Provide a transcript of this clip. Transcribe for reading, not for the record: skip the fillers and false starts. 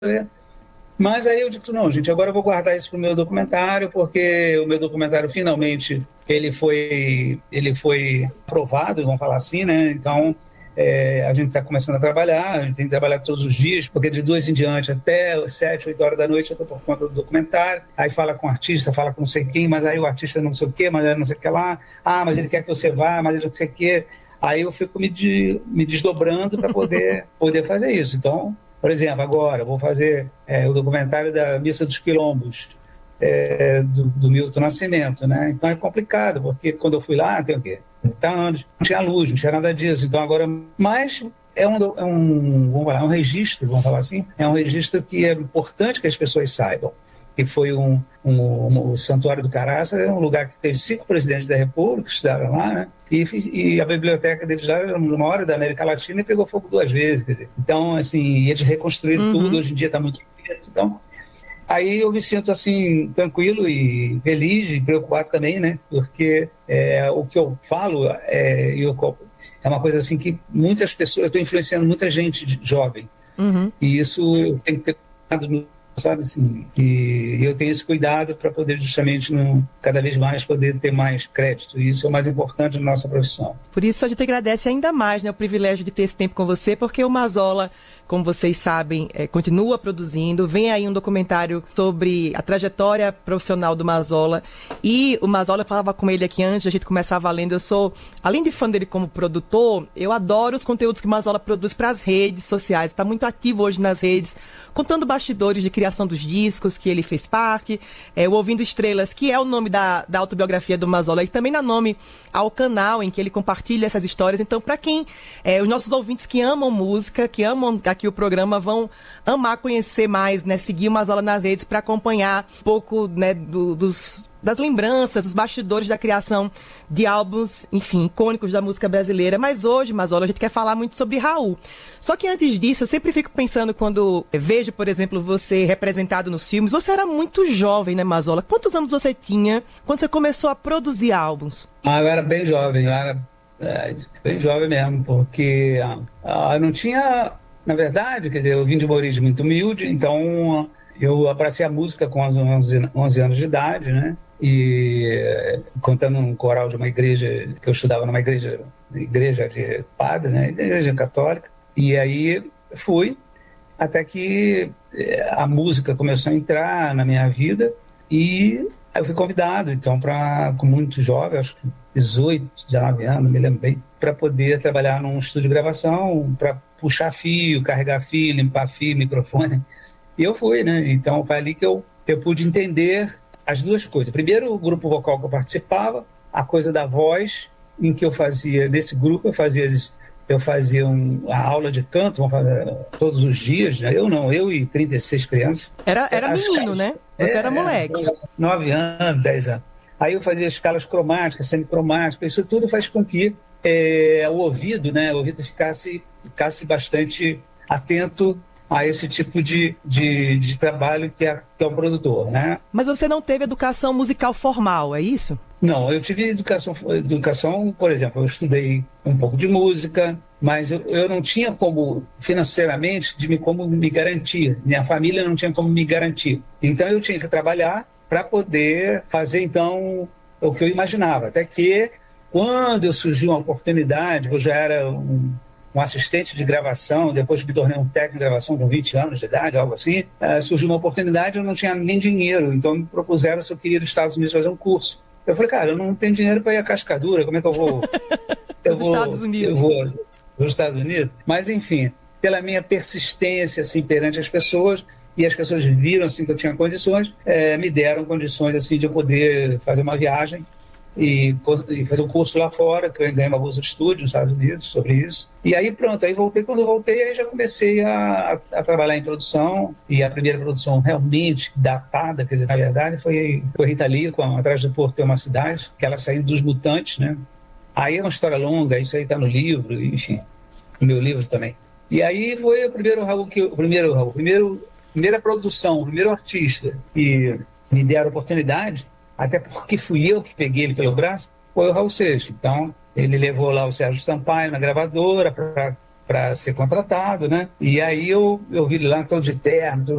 Mas aí eu digo, não, gente, agora eu vou guardar isso para o meu documentário, porque o meu documentário finalmente ele foi aprovado, vamos falar assim, né? Então a gente está começando a trabalhar, a gente tem que trabalhar todos os dias, porque de 2 em diante até 7, 8 horas da noite eu estou por conta do documentário. Aí fala com o artista, fala com não sei quem, mas aí o artista não sei o quê, mas não sei o que lá. Ah, mas ele quer que você vá, mas ele não sei o quê. Aí eu fico me desdobrando para poder fazer isso. Então, por exemplo, agora vou fazer o documentário da Missa dos Quilombos, do Milton Nascimento, né? Então é complicado, porque quando eu fui lá, tem o quê? 30 anos, não tinha luz, não tinha nada disso. Então agora, mas vamos falar, um registro, vamos falar assim, é um registro que é importante que as pessoas saibam. Que foi o Santuário do Caraça, é um lugar que teve 5 presidentes da República que estudaram lá, né? E a biblioteca deles lá era uma hora da América Latina e pegou fogo 2 vezes. Quer dizer. Então, assim, eles reconstruíram tudo, hoje em dia está muito bonito. Então, aí eu me sinto, assim, tranquilo e feliz e preocupado também, né? Porque o que eu falo é uma coisa, assim, que muitas pessoas... Eu estou influenciando muita gente jovem. E isso eu tenho que ter cuidado, sabe, assim, e eu tenho esse cuidado para poder justamente cada vez mais poder ter mais crédito, e isso é o mais importante na nossa profissão. Por isso a gente agradece ainda mais, né, o privilégio de ter esse tempo com você, porque o Mazola, como vocês sabem, continua produzindo. Vem aí um documentário sobre a trajetória profissional do Mazola. E o Mazola, eu falava com ele aqui antes, a gente começava lendo. Eu sou, além de fã dele como produtor, eu adoro os conteúdos que o Mazola produz para as redes sociais. Está muito ativo hoje nas redes, contando bastidores de criação dos discos que ele fez parte. O Ouvindo Estrelas, que é o nome da autobiografia do Mazola, e também dá nome ao canal em que ele compartilha essas histórias. Então, para quem, os nossos ouvintes que amam música, que amam aqui o programa, vão amar conhecer mais, né, seguir o Mazola nas redes para acompanhar um pouco, né, das lembranças, dos bastidores da criação de álbuns, enfim, icônicos da música brasileira. Mas hoje, Mazola, a gente quer falar muito sobre Raul. Só que antes disso, eu sempre fico pensando quando vejo, por exemplo, você representado nos filmes. Você era muito jovem, né, Mazola? Quantos anos você tinha quando você começou a produzir álbuns? Eu era bem jovem, eu era bem jovem mesmo, porque eu não tinha, na verdade, quer dizer, eu vim de uma origem muito humilde, então eu abracei a música com 11 anos de idade, né? E contando um coral de uma igreja, que eu estudava numa igreja de padre, né? Igreja católica. E aí fui, até que a música começou a entrar na minha vida e aí eu fui convidado, então, com muito jovem, acho que 18, 19 anos, me lembro bem, para poder trabalhar num estúdio de gravação, para puxar fio, carregar fio, limpar fio, microfone. E eu fui, né? Então foi ali que eu pude entender as duas coisas. Primeiro, o grupo vocal que eu participava, a coisa da voz, em que eu fazia, nesse grupo, eu fazia a aula de canto, vamos fazer todos os dias, né? Eu e 36 crianças. Era menino, né? Você era moleque. 9 anos, 10 anos. Aí eu fazia escalas cromáticas, semicromáticas, isso tudo faz com que o ouvido, né? O ouvido ficasse bastante atento a esse tipo de trabalho que é um produtor, né? Mas você não teve educação musical formal, é isso? Não, eu tive educação, por exemplo, eu estudei um pouco de música, mas eu não tinha como, financeiramente, como me garantir. Minha família não tinha como me garantir. Então eu tinha que trabalhar para poder fazer, então, o que eu imaginava. Até que, quando surgiu uma oportunidade, eu já era um assistente de gravação, depois me tornei um técnico de gravação com 20 anos de idade, algo assim, surgiu uma oportunidade, eu não tinha nem dinheiro, então me propuseram se eu queria ir nos Estados Unidos fazer um curso. Eu falei, cara, eu não tenho dinheiro para ir a Cascadura, como é que eu vou... Estados Unidos. Eu vou nos Estados Unidos? Mas, enfim, pela minha persistência, assim, perante as pessoas, e as pessoas viram, assim, que eu tinha condições, me deram condições, assim, de eu poder fazer uma viagem e fazer um curso lá fora, que eu ganhei uma bolsa de estudo nos Estados Unidos sobre isso. E aí pronto, aí voltei, quando eu voltei, aí já comecei a trabalhar em produção, e a primeira produção realmente datada, quer dizer, na verdade, foi Rita Lee, com Atrás do Porto Tem uma Cidade, que ela saiu dos Mutantes, né? Aí é uma história longa, isso aí está no livro, enfim, no meu livro também. E aí foi o primeiro Raul, primeira produção, o primeiro artista que me deram oportunidade, até porque fui eu que peguei ele pelo braço, foi o Raul Seixas. Então, ele levou lá o Sérgio Sampaio na gravadora para ser contratado, né? E aí eu vi ele lá todo de terno,